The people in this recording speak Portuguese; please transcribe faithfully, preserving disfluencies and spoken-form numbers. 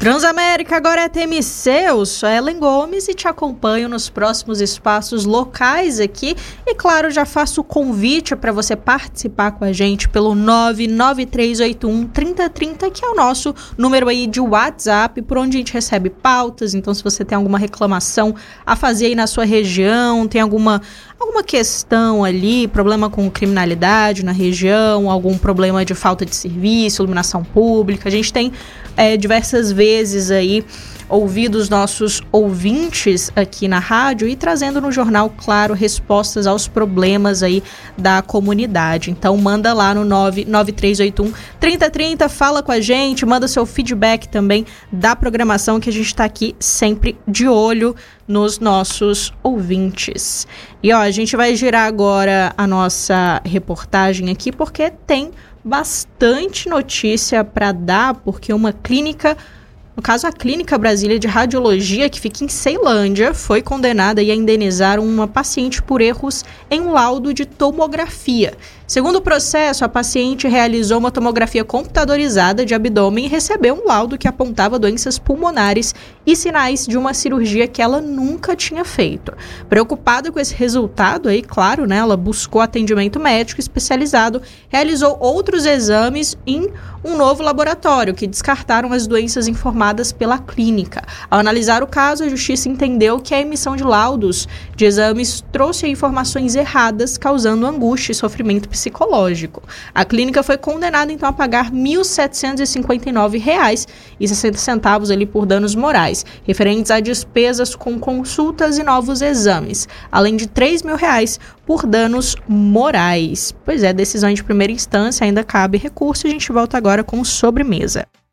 Transamérica agora é T M C, eu sou Ellen Gomes e te acompanho nos próximos espaços locais aqui. E claro, já faço o convite para você participar com a gente pelo nove nove três oito um, três zero três zero, que é o nosso número aí de WhatsApp, por onde a gente recebe pautas. Então, se você tem alguma reclamação a fazer aí na sua região, tem alguma, alguma questão ali, problema com criminalidade na região, algum problema de falta de serviço, iluminação pública, a gente tem é, diversas vezes aí ouvido os nossos ouvintes aqui na rádio e trazendo no Jornal Claro respostas aos problemas aí da comunidade. Então manda lá no nove nove três oito um, três zero três zero, fala com a gente, manda seu feedback também da programação, que a gente está aqui sempre de olho nos nossos ouvintes. E ó, a gente vai girar agora a nossa reportagem aqui porque tem bastante notícia para dar, porque uma clínica, no caso a Clínica Brasília de Radiologia, que fica em Ceilândia, foi condenada a indenizar uma paciente por erros em um laudo de tomografia. Segundo o processo, a paciente realizou uma tomografia computadorizada de abdômen e recebeu um laudo que apontava doenças pulmonares e sinais de uma cirurgia que ela nunca tinha feito. Preocupada com esse resultado, aí, claro, né, ela buscou atendimento médico especializado, realizou outros exames em um novo laboratório, que descartaram as doenças informadas pela clínica. Ao analisar o caso, a justiça entendeu que a emissão de laudos de exames trouxe informações erradas, causando angústia e sofrimento psicológico. A clínica foi condenada, então, a pagar mil setecentos e cinquenta e nove reais e sessenta centavos ali por danos morais, referentes a despesas com consultas e novos exames, além de três mil reais por danos morais. Pois é, decisão de primeira instância, ainda cabe recurso. A gente volta agora com sobremesa.